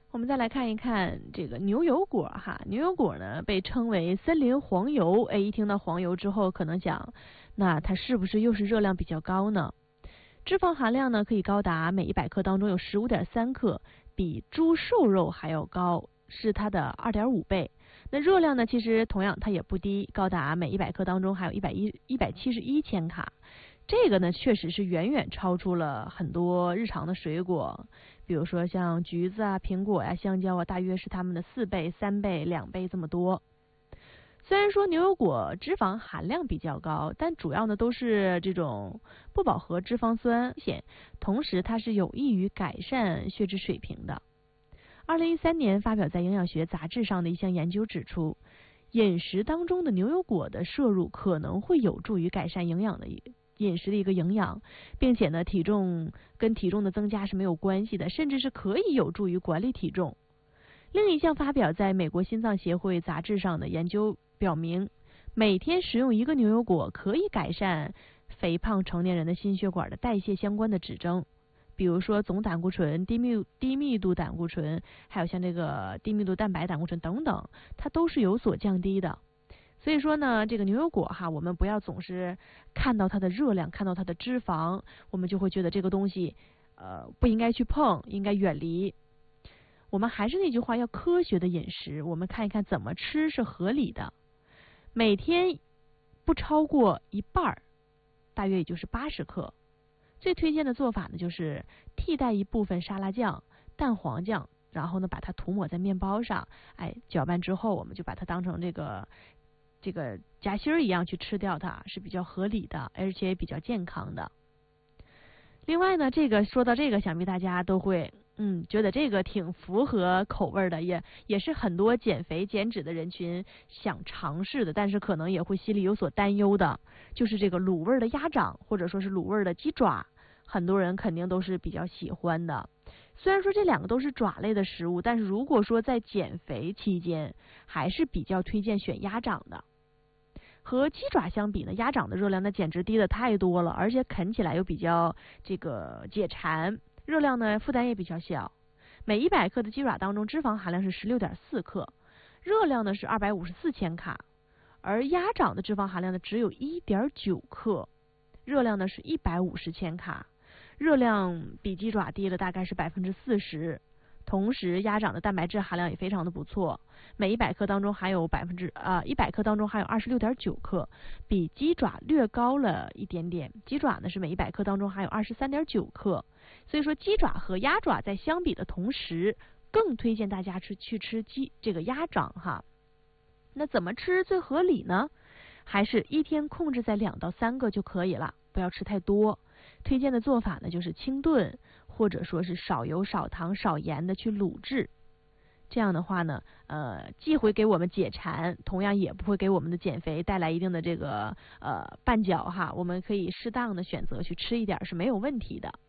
我们再来看一看这个牛油果哈，牛油果呢被称为森林黄油，哎，一听到黄油之后，可能想，那它是不是又是热量比较高呢？脂肪含量呢可以高达每100克当中有15.3克，比猪瘦肉还要高，是它的2.5倍。那热量呢，其实同样它也不低，高达每100克当中还有171千卡。这个呢，确实是远远超出了很多日常的水果，比如说像橘子啊、苹果呀、香蕉啊，大约是它们的4倍、3倍、2倍这么多。虽然说牛油果脂肪含量比较高，但主要呢都是这种不饱和脂肪酸，同时它是有益于改善血脂水平的。2013年发表在营养学杂志上的一项研究指出，饮食当中的牛油果的摄入可能会有助于改善饮食的一个营养，并且呢，体重跟体重的增加是没有关系的，甚至是可以有助于管理体重。另一项发表在美国心脏协会杂志上的研究表明，每天食用1个牛油果可以改善肥胖成年人的心血管的代谢相关的指征，比如说总胆固醇、低密度胆固醇，还有像这个低密度蛋白胆固醇等等，它都是有所降低的。所以说呢，这个牛油果哈，我们不要总是看到它的热量，看到它的脂肪，我们就会觉得这个东西不应该去碰，应该远离。我们还是那句话，要科学的饮食，我们看一看怎么吃是合理的。每天不超过一半，大约也就是80克。最推荐的做法呢，就是替代一部分沙拉酱、蛋黄酱，然后呢把它涂抹在面包上，哎，搅拌之后，我们就把它当成这个夹心儿一样去吃掉它，是比较合理的，而且也比较健康的。另外呢，说到这个，想必大家都会觉得这个挺符合口味的，也是很多减肥减脂的人群想尝试的，但是可能也会心里有所担忧的，就是这个卤味的鸭掌或者说是卤味的鸡爪，很多人肯定都是比较喜欢的。虽然说这2个都是爪类的食物，但是如果说在减肥期间，还是比较推荐选鸭掌的。和鸡爪相比呢，鸭掌的热量那简直低的太多了，而且啃起来又比较这个解馋，热量呢负担也比较小。每100克的鸡爪当中，脂肪含量是16.4克，热量呢是254千卡，而鸭掌的脂肪含量呢只有1.9克，热量呢是150千卡，热量比鸡爪低了大概是40%。同时，鸭掌的蛋白质含量也非常的不错，每100克当中含有100克当中含有26.9克，比鸡爪略高了一点点。鸡爪呢是每100克当中含有23.9克，所以说鸡爪和鸭爪在相比的同时，更推荐大家去吃这个鸭掌哈。那怎么吃最合理呢？还是一天控制在2到3个就可以了，不要吃太多。推荐的做法呢就是清炖，或者说是少油少糖少盐的去卤制。这样的话呢，既会给我们解馋，同样也不会给我们的减肥带来一定的这个绊脚哈。我们可以适当的选择去吃一点是没有问题的。